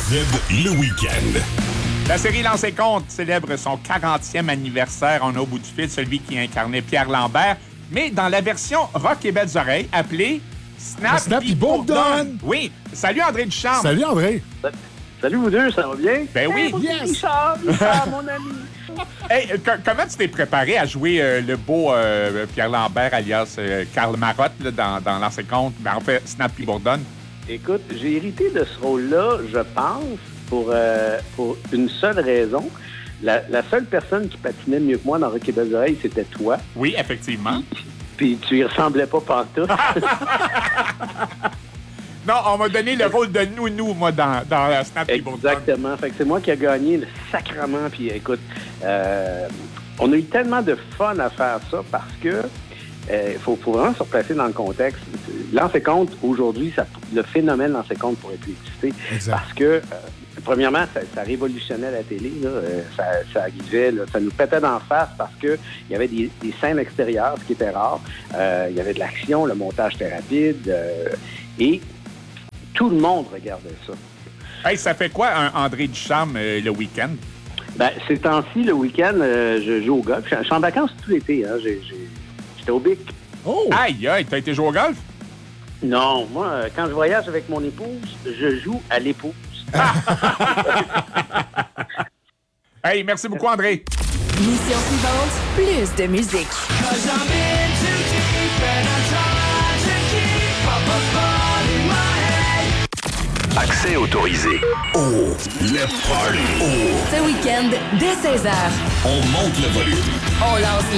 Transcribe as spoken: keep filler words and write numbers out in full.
Z, le week-end. La série Lancez compte célèbre son quarantième anniversaire. On a au bout du fil celui qui incarnait Pierre Lambert, mais dans la version rock et belles oreilles, appelée Snap, Snap pis pis Bourdonne. Oui. Salut André Ducharme. Salut André. Salut vous deux, ça va bien? Ben oui. Hey, Yes. Richard, Richard, mon ami. Hey, co- comment tu t'es préparé à jouer euh, le beau euh, Pierre Lambert, alias euh, Karl Marotte, là, dans, dans Lancez compte? Ben, en fait, Snap pis Bourdonne. Écoute, j'ai hérité de ce rôle-là, je pense, pour, euh, pour une seule raison. La, la seule personne qui patinait mieux que moi dans Rock et Belles Oreilles, c'était toi. Oui, effectivement. Puis tu y ressemblais pas pantoute. Non, on m'a donné le rôle de nounou, moi, dans, dans euh, Snap pis Bourdonne. Exactement. Fait que c'est moi qui ai gagné le sacrement. Puis écoute, euh, on a eu tellement de fun à faire ça parce que il euh, faut, faut vraiment se replacer dans le contexte. Lancez compte, aujourd'hui, ça, le phénomène Lancez compte pourrait plus exister. Exact. Parce que, euh, premièrement, ça, ça révolutionnait la télé. Là. Euh, ça, ça arrivait, là, ça nous pétait d'en face parce qu'il y avait des, des scènes extérieures, ce qui était rare. Euh, il y avait de l'action, le montage était rapide. Euh, et tout le monde regardait ça. Hey, ça fait quoi un André Ducharme euh, le week-end? Ben, ces temps-ci, le week-end, euh, je joue au golf. Je, je suis en vacances tout l'été. Hein. J'ai, j'ai, j'étais au Bic. Oh! Aïe, aïe, t'as été jouer au golf? Non, moi, euh, quand je voyage avec mon épouse, je joue à l'épouse. Hey, merci beaucoup, André. Mission suivante, plus de musique. Accès autorisé. Oh, le party. Oh, Ce week-end, dès seize heures, on monte le volume. on lance le